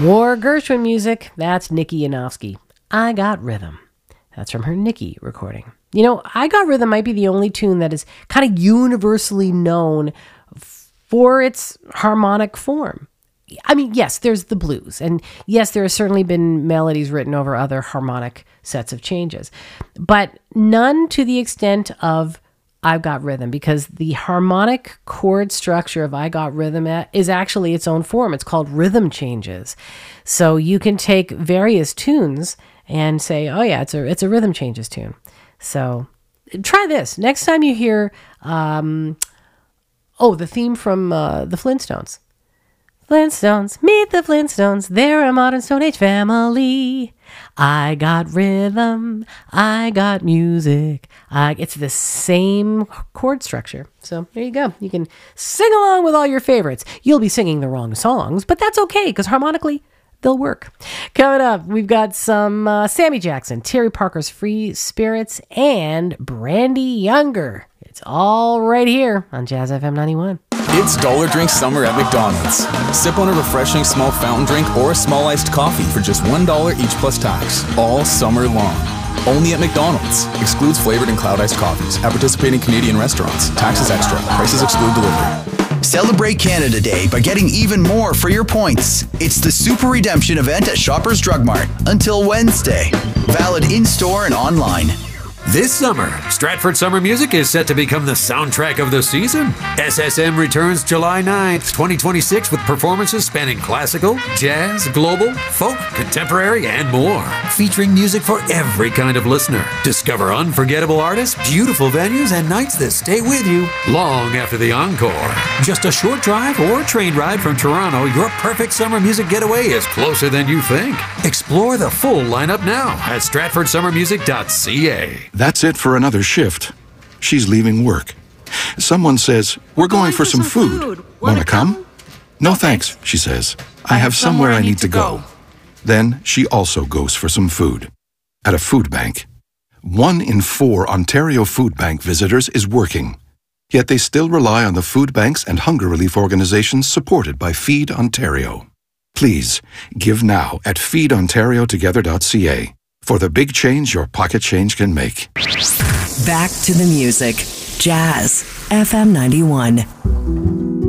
More Gershwin music. That's Nikki Yanofsky. I Got Rhythm. That's from her Nikki recording. You know, I Got Rhythm might be the only tune that is kind of universally known for its harmonic form. I mean, yes, there's the blues. And yes, there have certainly been melodies written over other harmonic sets of changes. But none to the extent of I've Got Rhythm, because the harmonic chord structure of I Got Rhythm is actually its own form. It's called rhythm changes. So you can take various tunes and say, oh yeah, it's a rhythm changes tune. So try this. Next time you hear, the theme from the Flintstones. Flintstones, meet the Flintstones. They're a modern Stone Age family. I got rhythm. I got music. It's the same chord structure. So there you go. You can sing along with all your favorites. You'll be singing the wrong songs, but that's okay because harmonically, they'll work. Coming up, we've got some Sammy Jackson, Terry Parker's Free Spirits, and Brandy Younger. It's all right here on Jazz FM 91. It's Dollar Drink Summer at McDonald's. Sip on a refreshing small fountain drink or a small iced coffee for just $1 each plus tax, all summer long. Only at McDonald's. Excludes flavored and cloud iced coffees. At participating Canadian restaurants. Taxes extra. Prices exclude delivery. Celebrate Canada Day by getting even more for your points. It's the Super Redemption event at Shoppers Drug Mart until Wednesday. Valid in-store and online. This summer, Stratford Summer Music is set to become the soundtrack of the season. SSM returns July 9th, 2026 with performances spanning classical, jazz, global, folk, contemporary, and more. Featuring music for every kind of listener. Discover unforgettable artists, beautiful venues, and nights that stay with you long after the encore. Just a short drive or train ride from Toronto, your perfect summer music getaway is closer than you think. Explore the full lineup now at stratfordsummermusic.ca. That's it for another shift. She's leaving work. Someone says, we're going for some food. Wanna come? No thanks, she says. I have somewhere I need to go. Then she also goes for some food. At a food bank. 1 in 4 Ontario Food Bank visitors is working. Yet they still rely on the food banks and hunger relief organizations supported by Feed Ontario. Please, give now at feedontariotogether.ca. For the big change your pocket change can make. Back to the music. Jazz FM 91.